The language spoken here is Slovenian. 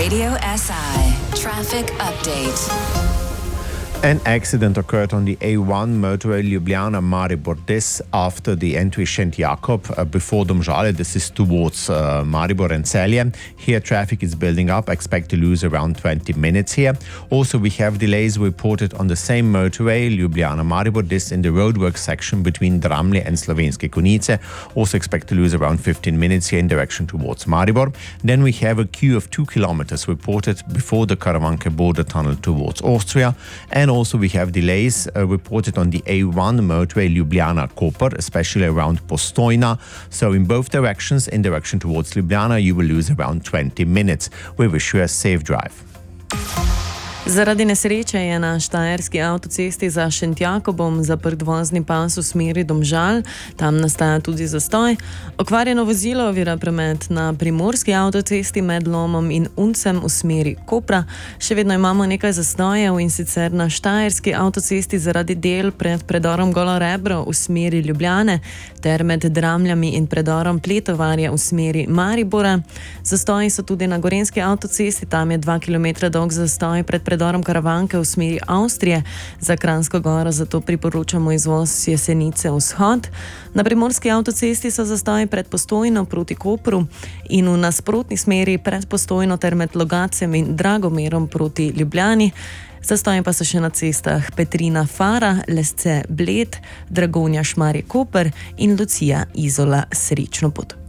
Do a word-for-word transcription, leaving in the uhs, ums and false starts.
Radio S I Traffic Update. An accident occurred on the A one motorway Ljubljana-Maribor. This after the entry Šent Jakob uh, before Domžale. This is towards uh, Maribor and Celje. Here traffic is building up. Expect to lose around twenty minutes here. Also we have delays reported on the same motorway Ljubljana-Maribor. This in the roadwork section between Dramlje and Slovenske Konjice. Also expect to lose around fifteen minutes here in direction towards Maribor. Then we have a queue of two kilometers reported before the Karavanke border tunnel towards Austria. And also we have delays uh, reported on the A one motorway Ljubljana-Koper, especially around Postojna. So in both directions, in direction towards Ljubljana, you will lose around twenty minutes. We wish you a safe drive. Zaradi nesreče je na štajerski avtocesti za Šent Jakobom zaprt vozni pas v smeri Domžal. Tam nastaja tudi zastoj. Okvarjeno vozilo ovira promet na primorski avtocesti med Lomom in Uncem v smeri Kopra. Še vedno imamo nekaj zastojev, in sicer na štajerski avtocesti zaradi del pred predorom Golo Rebro v smeri Ljubljane ter med Dramljami in predorom Pletovarja v smeri Maribora. Zastoji so tudi na gorenjski avtocesti, tam je dva kilometra dolg zastoj pred predorom Karavanke v smeri Avstrije. Za Kranjsko Goro zato priporočamo izvoz Jesenice vzhod. Na primorski avtocesti so zastoji pred Postojno proti Kopru in v nasprotni smeri pred Postojno ter med Logacem in Dragomerom proti Ljubljani. Zastoji pa so še na cestah Petrina Fara, Lesce Bled, Dragonja Šmarje Koper in Lucija Izola Srečno pot.